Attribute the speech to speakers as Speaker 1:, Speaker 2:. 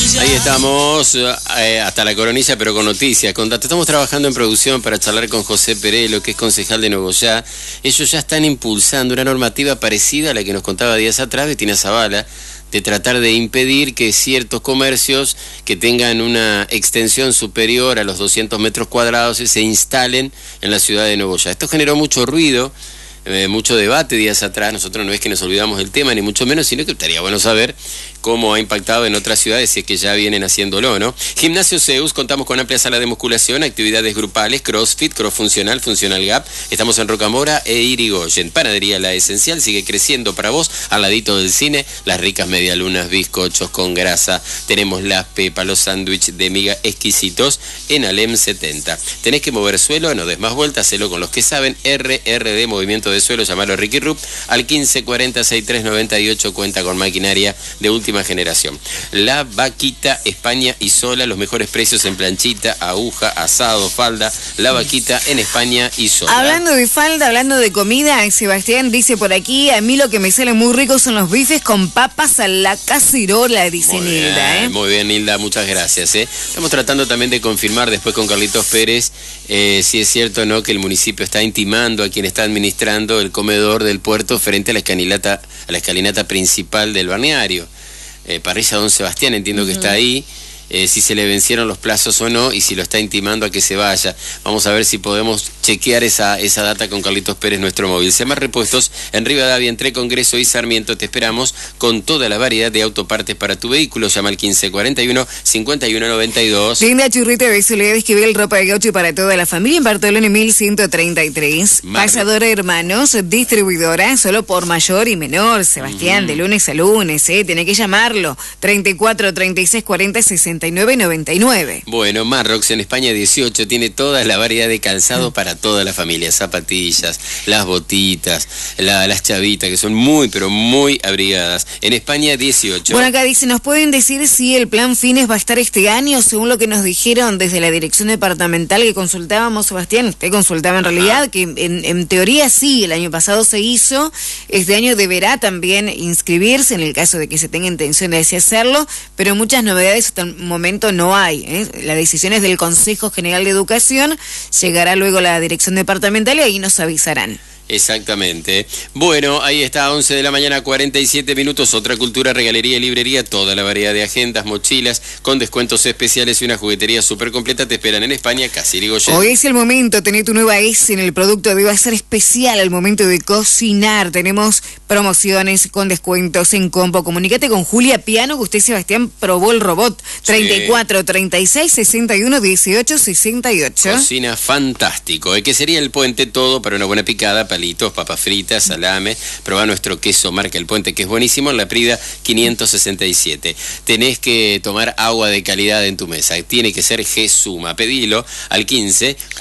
Speaker 1: Ahí estamos, hasta la coronilla, pero con noticias, con datos. Estamos trabajando en producción para charlar con José Perelo, que es concejal de Nogoyá. Ellos ya están impulsando una normativa parecida a la que nos contaba días atrás Betina Zavala, de tratar de impedir que ciertos comercios que tengan una extensión superior a los 200 metros cuadrados se instalen en la ciudad de Nogoyá. Esto generó mucho ruido, mucho debate días atrás. Nosotros no es que nos olvidamos del tema, ni mucho menos, sino que estaría bueno saber cómo ha impactado en otras ciudades, si es que ya vienen haciéndolo, ¿no? Gimnasio Zeus, contamos con amplia sala de musculación, actividades grupales, crossfit, cross funcional, funcional gap. Estamos en Rocamora e Irigoyen. Panadería La Esencial sigue creciendo para vos, al ladito del cine, las ricas medialunas, bizcochos con grasa. Tenemos las pepas, los sándwiches de miga exquisitos en Alem 70. Tenés que mover suelo, no des más vueltas, hacelo con los que saben. RRD, movimiento de suelo, llamalo Ricky Rup, al 1540 6398, cuenta con maquinaria de última generación. La Vaquita, España y Sola, los mejores precios en planchita, aguja, asado, falda. La Vaquita en España y Sola.
Speaker 2: Hablando de falda, hablando de comida, Sebastián dice por aquí, a mí lo que me sale muy rico son los bifes con papas a la cacerola, dice
Speaker 1: muy
Speaker 2: Nilda.
Speaker 1: Bien, muy bien, Nilda, muchas gracias. Estamos tratando también de confirmar después con Carlitos Pérez si es cierto o no que el municipio está intimando a quien está administrando el comedor del puerto frente a la escalinata principal del balneario. Parrilla Don Sebastián, entiendo que está ahí, si se le vencieron los plazos o no, y si lo está intimando a que se vaya. Vamos a ver si podemos chequear esa data con Carlitos Pérez, nuestro móvil. Semar Repuestos, en Rivadavia, entre Congreso y Sarmiento, te esperamos con toda la variedad de autopartes para tu vehículo. Llama al 1541-5192.
Speaker 2: Linda Churrita de Soledad Esquivel, ropa de gaucho para toda la familia, en Bartolomé 1133. Pasadora Hermanos, distribuidora, solo por mayor y menor, Sebastián, de lunes a lunes, tenés que llamarlo, 34 36 40 69 99.
Speaker 1: Bueno, Marrox en España 18 tiene toda la variedad de calzado para toda la familia, zapatillas, las botitas, las chavitas, que son muy, pero muy abrigadas. En España 18.
Speaker 2: Bueno, acá dice, ¿nos pueden decir si el plan Fines va a estar este año? Según lo que nos dijeron desde la dirección departamental que consultábamos, Sebastián, usted consultaba en realidad, que en teoría sí, el año pasado se hizo, este año deberá también inscribirse en el caso de que se tenga intención de hacerlo, pero muchas novedades hasta el momento no hay. Las decisiones del Consejo General de Educación, llegará luego la dirección departamental y ahí nos avisarán.
Speaker 1: Exactamente. Bueno, ahí está, 11 de la mañana, 47 minutos. Otra Cultura, regalería y librería, toda la variedad de agendas, mochilas, con descuentos especiales y una juguetería súper completa te esperan en España, casi Irigoyen.
Speaker 2: Hoy es el momento, tener tu nueva S en el producto, debe ser especial al momento de cocinar. Tenemos promociones con descuentos en combo. Comunícate con Julia Piano, que usted, Sebastián, probó el robot. 34 36 61 18 68.
Speaker 1: Cocina fantástico. Que sería el puente todo para una buena picada, palitos, papas fritas, salame. Probá nuestro queso marca El Puente, que es buenísimo, en La Prida 567. Tenés que tomar agua de calidad en tu mesa. Tiene que ser G-Suma. Pedilo al 15